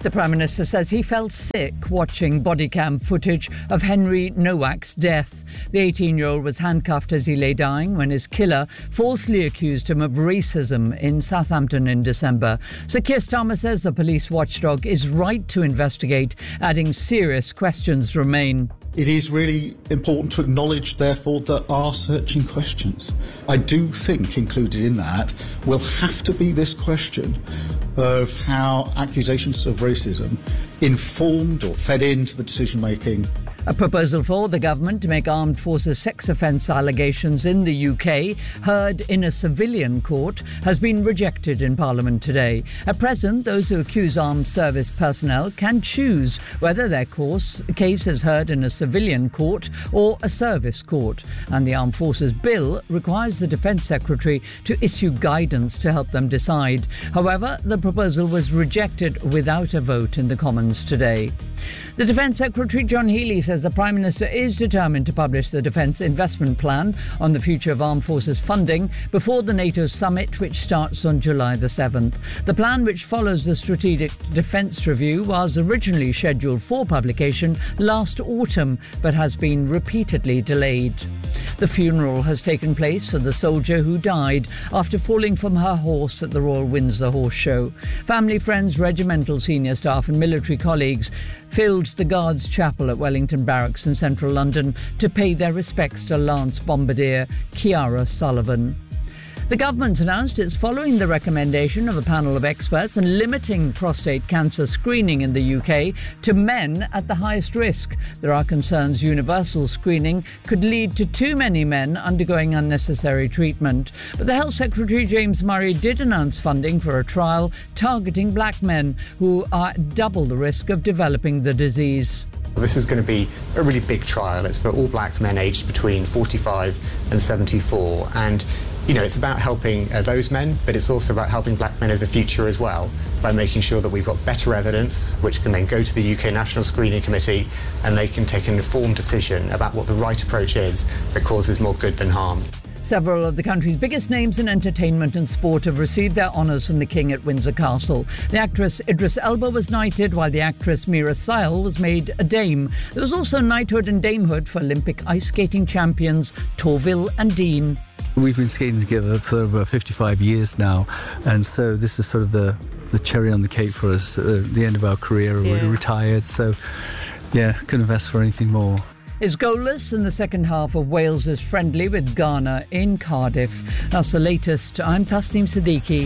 The Prime Minister says he felt sick watching body cam footage of Henry Nowak's death. The 18-year-old was handcuffed as he lay dying when his killer falsely accused him of racism in Southampton in December. Sir Keir Starmer says the police watchdog is right to investigate, adding serious questions remain. It is really important to acknowledge, therefore, there are searching questions. I do think included in that will have to be this question of how accusations of racism informed or fed into the decision-making. A proposal for the government to make armed forces sex offence allegations in the UK heard in a civilian court has been rejected in Parliament today. At present, those who accuse armed service personnel can choose whether their case is heard in a civilian court or a service court. And the Armed Forces Bill requires the Defence Secretary to issue guidance to help them decide. However, the proposal was rejected without a vote in the Commons today. The Defence Secretary John Healey says the Prime Minister is determined to publish the Defence Investment Plan on the future of armed forces funding before the NATO summit, which starts on July the 7th. The plan, which follows the Strategic Defence Review, was originally scheduled for publication last autumn but has been repeatedly delayed. The funeral has taken place for the soldier who died after falling from her horse at the Royal Windsor Horse Show. Family, friends, regimental senior staff and military colleagues filled the Guards Chapel at Wellington Barracks in central London to pay their respects to Lance Bombardier Kiara Sullivan. The government announced it's following the recommendation of a panel of experts and limiting prostate cancer screening in the UK to men at the highest risk. There are concerns universal screening could lead to too many men undergoing unnecessary treatment. But the Health Secretary James Murray did announce funding for a trial targeting black men who are double the risk of developing the disease. This is going to be a really big trial. It's for all black men aged between 45 and 74. And it's about helping those men, but it's also about helping black men of the future as well, by making sure that we've got better evidence, which can then go to the UK National Screening Committee, and they can take an informed decision about what the right approach is that causes more good than harm. Several of the country's biggest names in entertainment and sport have received their honours from the King at Windsor Castle. The actress Idris Elba was knighted, while the actress Meera Syal was made a dame. There was also knighthood and damehood for Olympic ice skating champions Torvill and Dean. We've been skating together for over 55 years now, and so this is sort of the cherry on the cake for us at the end of our career. We're retired, so couldn't have asked for anything more. Is goalless in the second half of Wales' friendly with Ghana in Cardiff. That's the latest. I'm Tasneem Siddiqui.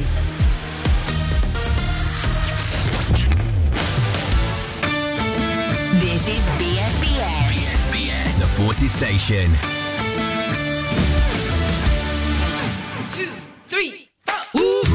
This is BFBS. BFBS, the Forces Station.